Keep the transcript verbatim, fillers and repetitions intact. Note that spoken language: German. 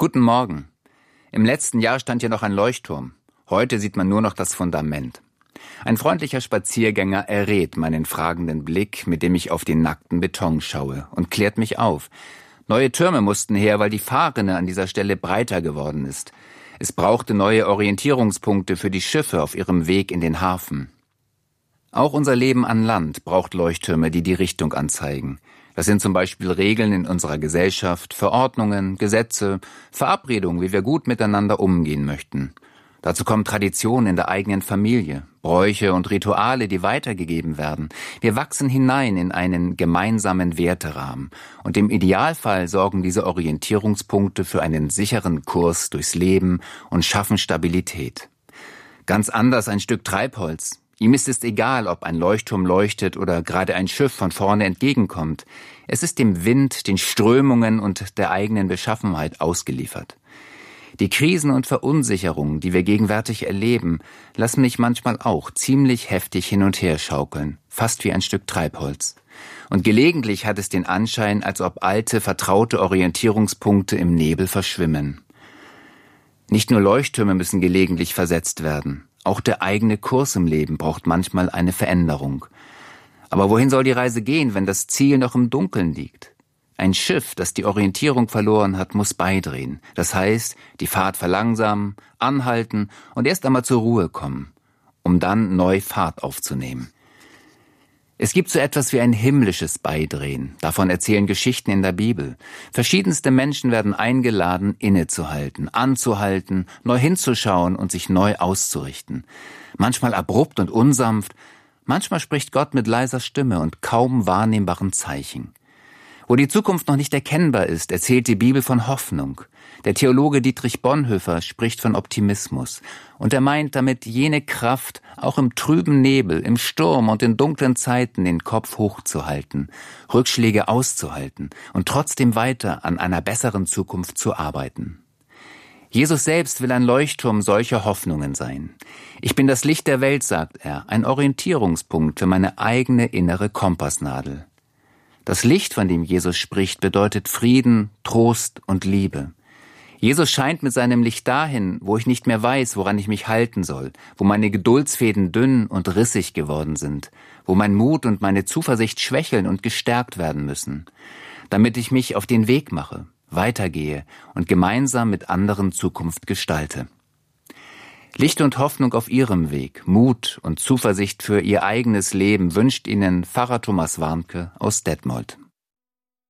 Guten Morgen. Im letzten Jahr stand hier noch ein Leuchtturm. Heute sieht man nur noch das Fundament. Ein freundlicher Spaziergänger errät meinen fragenden Blick, mit dem ich auf den nackten Beton schaue, und klärt mich auf. Neue Türme mussten her, weil die Fahrrinne an dieser Stelle breiter geworden ist. Es brauchte neue Orientierungspunkte für die Schiffe auf ihrem Weg in den Hafen. Auch unser Leben an Land braucht Leuchttürme, die die Richtung anzeigen. Das sind zum Beispiel Regeln in unserer Gesellschaft, Verordnungen, Gesetze, Verabredungen, wie wir gut miteinander umgehen möchten. Dazu kommen Traditionen in der eigenen Familie, Bräuche und Rituale, die weitergegeben werden. Wir wachsen hinein in einen gemeinsamen Werterahmen. Und im Idealfall sorgen diese Orientierungspunkte für einen sicheren Kurs durchs Leben und schaffen Stabilität. Ganz anders ein Stück Treibholz. Ihm ist es egal, ob ein Leuchtturm leuchtet oder gerade ein Schiff von vorne entgegenkommt. Es ist dem Wind, den Strömungen und der eigenen Beschaffenheit ausgeliefert. Die Krisen und Verunsicherungen, die wir gegenwärtig erleben, lassen mich manchmal auch ziemlich heftig hin und her schaukeln, fast wie ein Stück Treibholz. Und gelegentlich hat es den Anschein, als ob alte, vertraute Orientierungspunkte im Nebel verschwimmen. Nicht nur Leuchttürme müssen gelegentlich versetzt werden. Auch der eigene Kurs im Leben braucht manchmal eine Veränderung. Aber wohin soll die Reise gehen, wenn das Ziel noch im Dunkeln liegt? Ein Schiff, das die Orientierung verloren hat, muss beidrehen. Das heißt, die Fahrt verlangsamen, anhalten und erst einmal zur Ruhe kommen, um dann neu Fahrt aufzunehmen. Es gibt so etwas wie ein himmlisches Beidrehen. Davon erzählen Geschichten in der Bibel. Verschiedenste Menschen werden eingeladen, innezuhalten, anzuhalten, neu hinzuschauen und sich neu auszurichten. Manchmal abrupt und unsanft, manchmal spricht Gott mit leiser Stimme und kaum wahrnehmbaren Zeichen. Wo die Zukunft noch nicht erkennbar ist, erzählt die Bibel von Hoffnung. Der Theologe Dietrich Bonhoeffer spricht von Optimismus. Und er meint damit jene Kraft, auch im trüben Nebel, im Sturm und in dunklen Zeiten den Kopf hochzuhalten, Rückschläge auszuhalten und trotzdem weiter an einer besseren Zukunft zu arbeiten. Jesus selbst will ein Leuchtturm solcher Hoffnungen sein. Ich bin das Licht der Welt, sagt er, ein Orientierungspunkt für meine eigene innere Kompassnadel. Das Licht, von dem Jesus spricht, bedeutet Frieden, Trost und Liebe. Jesus scheint mit seinem Licht dahin, wo ich nicht mehr weiß, woran ich mich halten soll, wo meine Geduldsfäden dünn und rissig geworden sind, wo mein Mut und meine Zuversicht schwächeln und gestärkt werden müssen, damit ich mich auf den Weg mache, weitergehe und gemeinsam mit anderen Zukunft gestalte. Licht und Hoffnung auf ihrem Weg, Mut und Zuversicht für ihr eigenes Leben wünscht Ihnen Pfarrer Thomas Warnke aus Detmold.